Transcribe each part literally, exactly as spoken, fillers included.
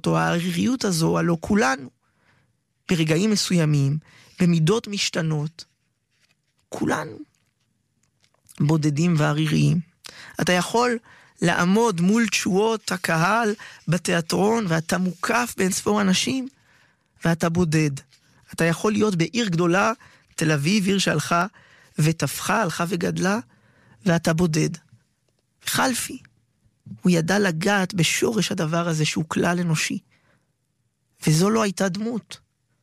הזאת, או העריריות הזו, הלא כולנו, ברגעים מסוימים, במידות משתנות, כולנו בודדים ועריריים. אתה יכול לעמוד מול תשואות הקהל בתיאטרון, ואתה מוקף בין ספור אנשים, ואתה בודד. אתה יכול להיות בעיר גדולה, תל אביב, עיר שהלכה ותפחה, הלכה וגדלה, ואתה בודד. חלפי, הוא ידע לגעת בשורש הדבר הזה שהוא כלל אנושי. וזו לא הייתה דמות.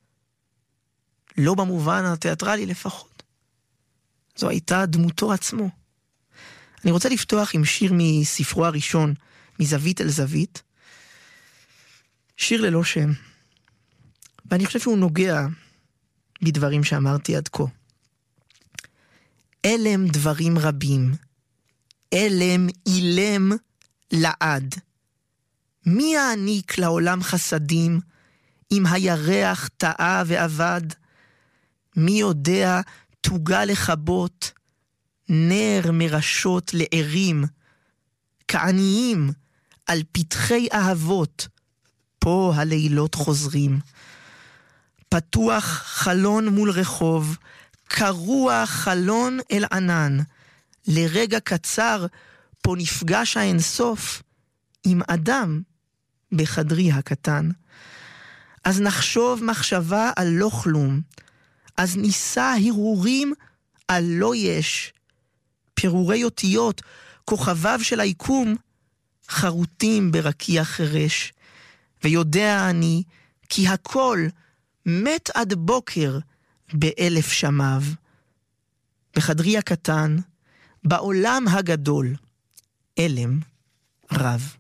לא במובן התיאטרלי לפחות. זו הייתה דמותו עצמו. אני רוצה לפתוח עם שיר מספרו הראשון, מזווית אל זווית. שיר ללא שם. ואני חושב שהוא נוגע בדברים שאמרתי עד כה. אלם דברים רבים, אלם אילם לעד. מי יעניק לעולם חסדים, אם הירח טעה ועבד? מי יודע תוגה לחבות, נר מרשות לערים, כעניים על פתחי אהבות, פה הלילות חוזרים. פתוח חלון מול רחוב, קרוע חלון אל ענן, לרגע קצר פה נפגש האינסוף עם אדם בחדרי הקטן. אז נחשוב מחשבה על לא כלום, אז ניסה הרהורים על לא יש, פירורי אותיות, כוכביו של היקום, חרוטים ברקיע חרש, ויודע אני כי הכל מת עד בוקר באלף שמיו. בחדרי הקטן, בעולם הגדול, אלם רב.